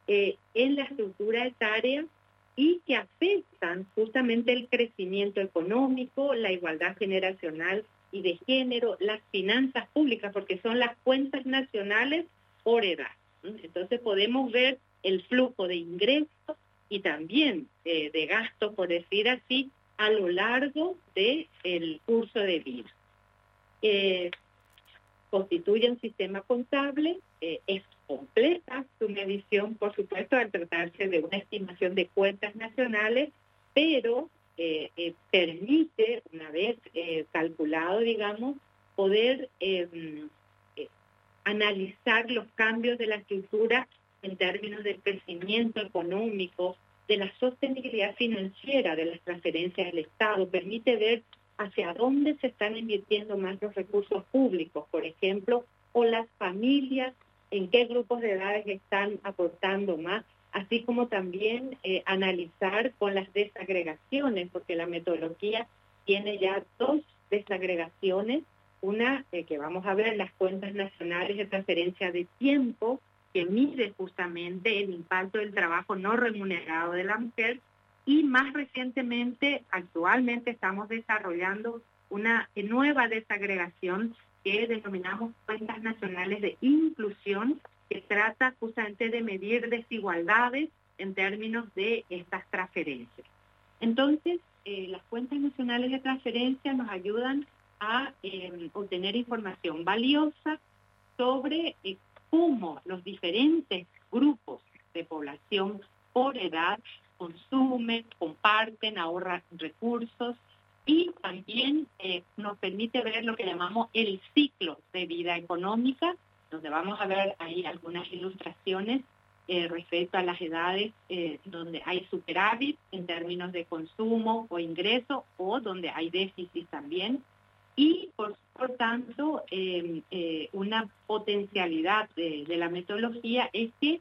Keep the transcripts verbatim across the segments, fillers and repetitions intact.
eh, en la estructura etaria y que afectan justamente el crecimiento económico, la igualdad generacional y de género, las finanzas públicas, porque son las cuentas nacionales por edad. Entonces podemos ver el flujo de ingresos y también eh, de gastos, por decir así, a lo largo del curso de vida. Eh, constituye un sistema contable, eh, es completa su medición, por supuesto, al tratarse de una estimación de cuentas nacionales, pero eh, eh, permite, una vez eh, calculado, digamos, poder eh, eh, analizar los cambios de la estructura en términos del crecimiento económico, de la sostenibilidad financiera de las transferencias del Estado, permite ver hacia dónde se están invirtiendo más los recursos públicos, por ejemplo, o las familias, en qué grupos de edades están aportando más, así como también eh, analizar con las desagregaciones, porque la metodología tiene ya dos desagregaciones, una eh, que vamos a ver, las cuentas nacionales de transferencia de tiempo, que mide justamente el impacto del trabajo no remunerado de la mujer, y más recientemente, actualmente estamos desarrollando una nueva desagregación que denominamos cuentas nacionales de inclusión, que trata justamente de medir desigualdades en términos de estas transferencias. Entonces, eh, las cuentas nacionales de transferencia nos ayudan a eh, obtener información valiosa sobre eh, cómo los diferentes grupos de población por edad consumen, comparten, ahorran recursos, y también eh, nos permite ver lo que llamamos el ciclo de vida económica, donde vamos a ver ahí algunas ilustraciones eh, respecto a las edades eh, donde hay superávit en términos de consumo o ingreso, o donde hay déficit también. Y por, por tanto, eh, eh, una potencialidad de, de la metodología es que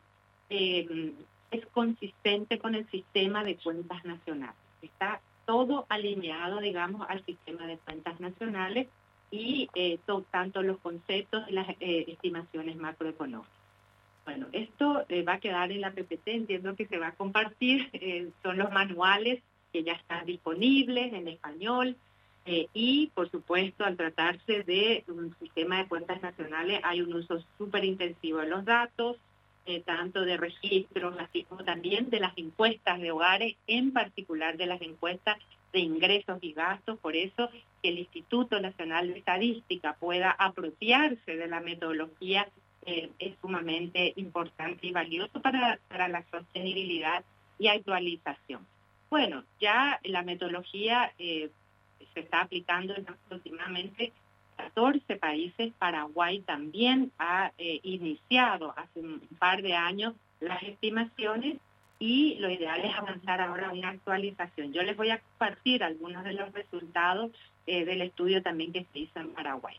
eh, es consistente con el sistema de cuentas nacionales. Está todo alineado, digamos, al sistema de cuentas nacionales y eh, to, tanto los conceptos y las eh, estimaciones macroeconómicas. Bueno, esto eh, va a quedar en la P P T, entiendo que se va a compartir, eh, son los manuales que ya están disponibles en español, eh, y por supuesto, al tratarse de un sistema de cuentas nacionales, hay un uso súper intensivo de los datos, Eh, tanto de registros, así como también de las encuestas de hogares, en particular de las encuestas de ingresos y gastos. Por eso que el Instituto Nacional de Estadística pueda apropiarse de la metodología eh, es sumamente importante y valioso para, para la sostenibilidad y actualización. Bueno, ya la metodología eh, se está aplicando en aproximadamente catorce países. Paraguay también ha eh, iniciado hace un par de años las estimaciones, y lo ideal es avanzar ahora a una actualización. Yo les voy a compartir algunos de los resultados eh, del estudio también que se hizo en Paraguay.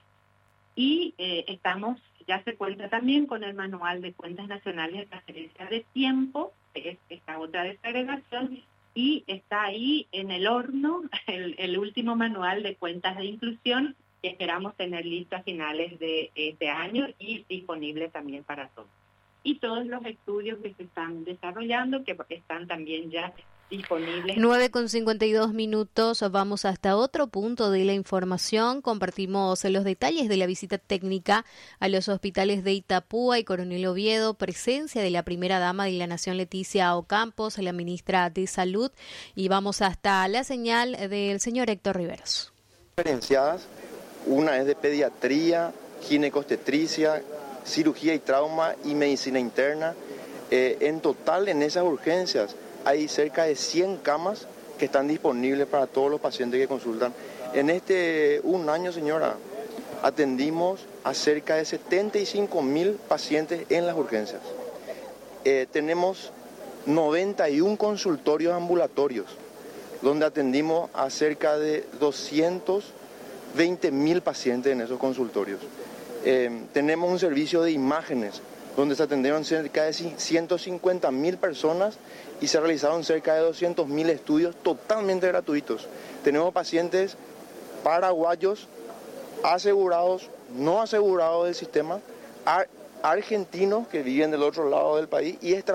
Y eh, estamos, ya se cuenta también con el manual de cuentas nacionales de transferencia de tiempo, que es esta otra desagregación, y está ahí en el horno el, el último manual de cuentas de inclusión, que esperamos tener listo a finales de este año y disponible también para todos. Y todos los estudios que se están desarrollando, que están también ya disponibles. nueve con cincuenta y dos minutos, vamos hasta otro punto de la información. Compartimos los detalles de la visita técnica a los hospitales de Itapúa y Coronel Oviedo, presencia de la primera dama de la Nación, Leticia Ocampos, la ministra de Salud, y vamos hasta la señal del señor Héctor Riveros. Diferenciadas. Una es de pediatría, ginecostetricia, cirugía y trauma y medicina interna. Eh, en total, en esas urgencias hay cerca de cien camas que están disponibles para todos los pacientes que consultan. En este un año, señora, atendimos a cerca de setenta y cinco mil pacientes en las urgencias. Eh, tenemos noventa y uno consultorios ambulatorios, donde atendimos a cerca de doscientos veinte mil pacientes en esos consultorios. Eh, tenemos un servicio de imágenes donde se atendieron cerca de ciento cincuenta mil personas y se realizaron cerca de doscientos mil estudios totalmente gratuitos. Tenemos pacientes paraguayos, asegurados, no asegurados del sistema, ar- argentinos que viven del otro lado del país y extranjeros